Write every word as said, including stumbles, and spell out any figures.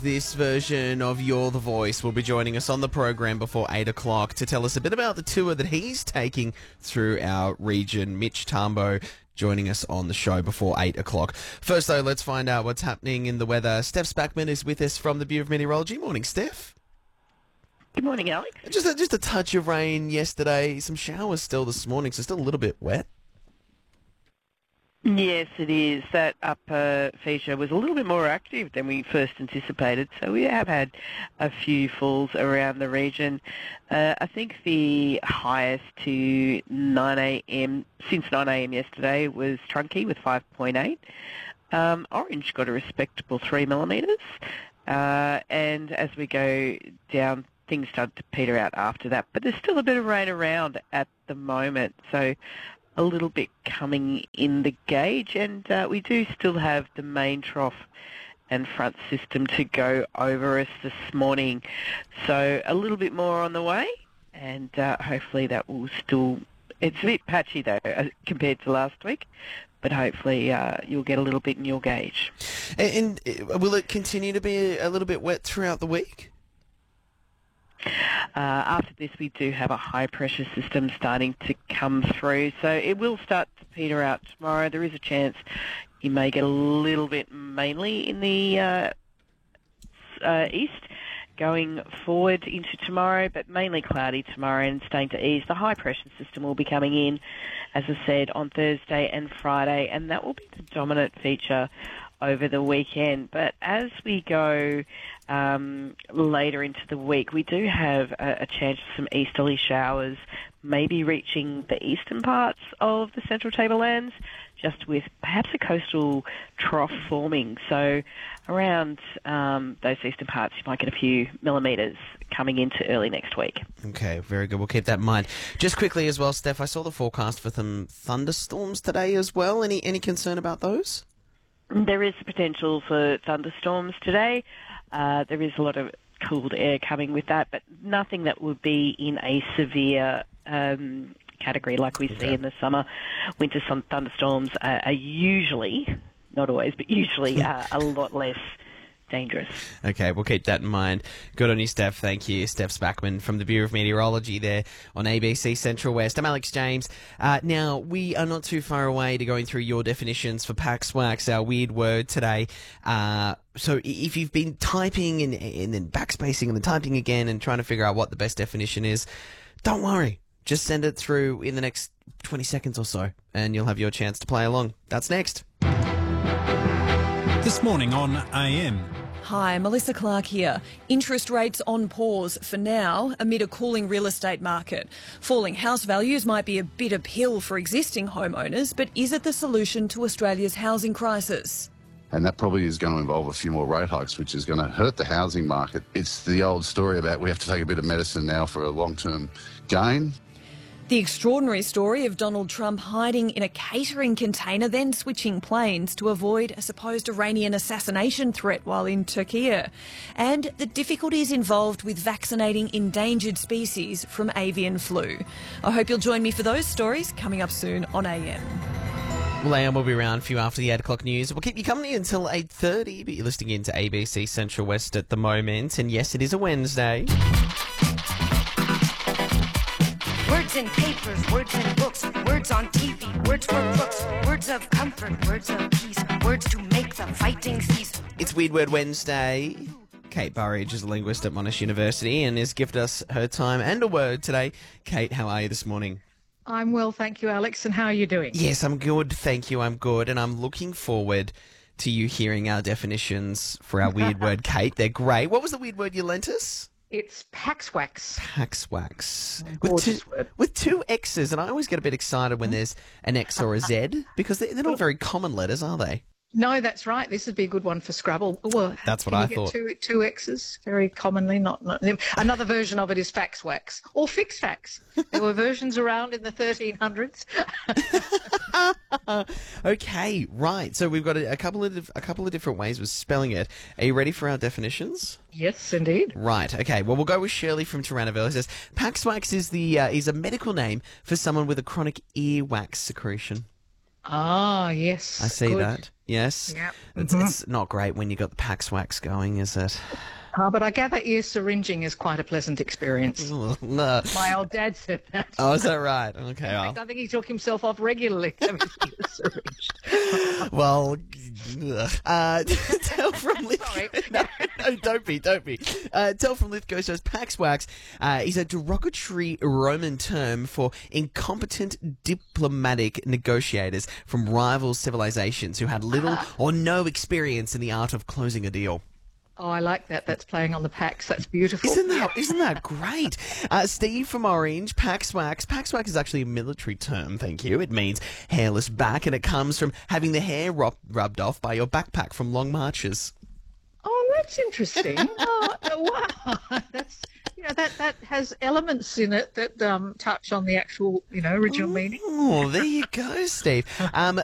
This version of You're the Voice will be joining us on the program before eight o'clock to tell us a bit about the tour that he's taking through our region. Mitch Tambo joining us on the show before eight o'clock. First, though, let's find out what's happening in the weather. Steph Spackman is with us from the Bureau of Meteorology. Morning, Steph. Good morning, Alex. Just a, just a touch of rain yesterday, some showers still this morning, so still a little bit wet. Yes, it is. That upper feature was a little bit more active than we first anticipated, so we have had a few falls around the region. Uh, I think the highest to nine a.m. since nine a.m. yesterday was Trunky with five point eight. Um, Orange got a respectable three millimetres, uh, and as we go down, things start to peter out after that. But there's still a bit of rain around at the moment, so a little bit coming in the gauge, and uh, we do still have the main trough and front system to go over us this morning. So a little bit more on the way, and uh, hopefully that will still... It's a bit patchy, though, compared to last week, but hopefully uh, you'll get a little bit in your gauge. And, and will it continue to be a little bit wet throughout the week? Uh, after this, we do have a high-pressure system starting to come through, so it will start to peter out tomorrow. There is a chance you may get a little bit mainly in the uh, uh, east going forward into tomorrow, but mainly cloudy tomorrow and staying to ease. The high-pressure system will be coming in, as I said, on Thursday and Friday, and that will be the dominant feature over the weekend. But as we go um, later into the week, we do have a, a chance of some easterly showers maybe reaching the eastern parts of the Central Tablelands, just with perhaps a coastal trough forming. So around um, those eastern parts, you might get a few millimetres coming into early next week. Okay, very good. We'll keep that in mind. Just quickly as well, Steph, I saw the forecast for some thunderstorms today as well. Any any concern about those? There is potential for thunderstorms today. Uh, there is a lot of cooled air coming with that, but nothing that would be in a severe um, category like we okay. see in the summer. Winter sun thunderstorms are, are usually, not always, but usually uh, a lot less dangerous. Okay, we'll keep that in mind. Good on you, Steph. Thank you. Steph Spackman from the Bureau of Meteorology there on A B C Central West. I'm Alex James. Uh, now, we are not too far away to going through your definitions for Paxwax, our weird word today. Uh, so if you've been typing and, and then backspacing and then typing again and trying to figure out what the best definition is, don't worry. Just send it through in the next twenty seconds or so, and you'll have your chance to play along. That's next. This morning on A M. Hi, Melissa Clark here. Interest rates on pause for now amid a cooling real estate market. Falling house values might be a bit appeal for existing homeowners, but is it the solution to Australia's housing crisis? And that probably is going to involve a few more rate hikes, which is going to hurt the housing market. It's the old story about we have to take a bit of medicine now for a long-term gain. The extraordinary story of Donald Trump hiding in a catering container, then switching planes to avoid a supposed Iranian assassination threat while in Turkey. And the difficulties involved with vaccinating endangered species from avian flu. I hope you'll join me for those stories coming up soon on A M. Well, A M will be around for you after the eight o'clock news. We'll keep you company until eight thirty, but you're listening in to A B C Central West at the moment. And yes, it is a Wednesday. Words in papers, words in books, words on T V, words for crooks, words of comfort, words of peace, words to make the fighting cease. It's Weird Word Wednesday. Kate Burridge is a linguist at Monash University and has gifted us her time and a word today. Kate, how are you this morning? I'm well, thank you, Alex, and how are you doing? Yes, I'm good, thank you, I'm good, and I'm looking forward to you hearing our definitions for our weird word, Kate. They're great. What was the weird word you lent us? It's Paxwax. Paxwax. Oh, with, two, with two X's, and I always get a bit excited when there's an X or a Z, because they're, they're not very common letters, are they? No, that's right. This would be a good one for Scrabble. Well, that's what I thought. Two, two X's, very commonly. Not, not another version of it is Faxwax or Fixfax. There were versions around in the thirteen hundreds. Okay, right. So we've got a, a couple of a couple of different ways of spelling it. Are you ready for our definitions? Yes, indeed. Right. Okay. Well, we'll go with Shirley from Taranaville. It says Paxwax is the uh, is a medical name for someone with a chronic earwax secretion. Ah, yes. I see good. that. Yes. Yep. It's, it's not great when you got the Pax wax going, is it? Uh, but I gather ear syringing is quite a pleasant experience. Oh, no. My old dad said that. Oh, is that right? Okay. In fact, Well, I think he took himself off regularly having his ears syringed. well uh, tell from Lithgow. Sorry. No, no, don't be, don't be. Uh, tell from Lithgow says Pax wax uh, is a derogatory Roman term for incompetent diplomatic negotiators from rival civilizations who had little or no experience in the art of closing a deal. Oh, I like that. That's playing on the Pax. That's beautiful. Isn't that isn't that great? Uh, Steve from Orange, Pax wax. Pax wax is actually a military term, thank you. It means hairless back, and it comes from having the hair rub- rubbed off by your backpack from long marches. Oh, that's interesting. Oh, wow. That's, you know, that, that has elements in it that um, touch on the actual, you know, original meaning. Oh, there you go, Steve. Um,